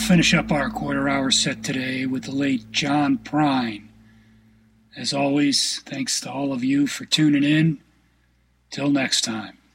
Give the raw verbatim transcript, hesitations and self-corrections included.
finish up our quarter hour set today with the late John Prine. As always, thanks to all of you for tuning in. Till next time.